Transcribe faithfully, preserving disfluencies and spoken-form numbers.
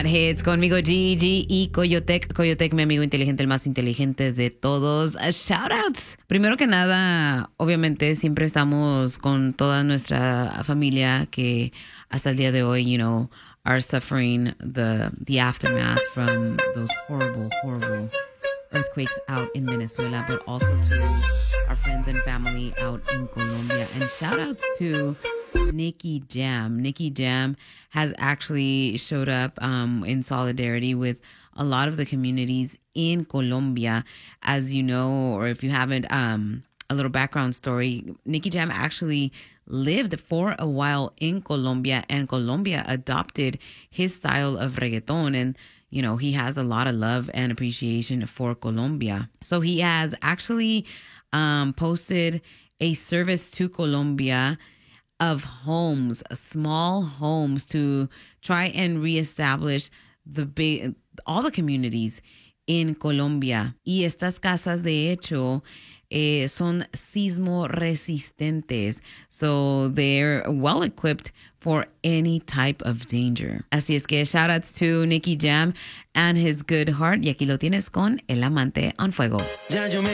Hot Hits conmigo Gigi y Coyotec. Coyotec, mi amigo inteligente, el más inteligente de todos. Uh, shout outs. Primero que nada, obviamente siempre estamos con toda nuestra familia que hasta el día de hoy, you know, are suffering the the aftermath from those horrible, horrible earthquakes out in Venezuela, but also to our friends and family out in Colombia. And shout outs to Nicky Jam. Nicky Jam has actually showed up um, in solidarity with a lot of the communities in Colombia. As you know, or if you haven't, um, a little background story, Nicky Jam actually lived for a while in Colombia, and Colombia adopted his style of reggaeton. And you know, he has a lot of love and appreciation for Colombia. So he has actually um, posted a service to Colombia of homes, small homes, to try and reestablish the big, all the communities in Colombia. Y estas casas, de hecho, eh, son sismo resistentes. So they're well equipped for any type of danger. Así es que shout outs to Nicky Jam and his good heart. Y aquí lo tienes con El Amante on Fuego.